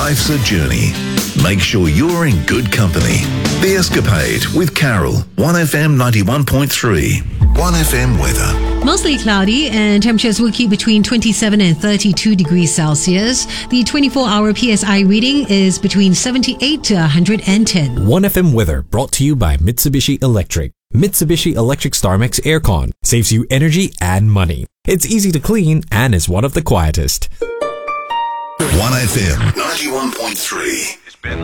Life's a journey. Make sure you're in good company. The Escapade with Carol, 1FM 91.3. 1FM weather. Mostly cloudy and temperatures will keep between 27 and 32 degrees Celsius. The 24-hour PSI reading is between 78 to 110. 1FM weather brought to you by Mitsubishi Electric. Mitsubishi Electric StarMax Aircon saves you energy and money. It's easy to clean and is one of the quietest. 1FM 91.3.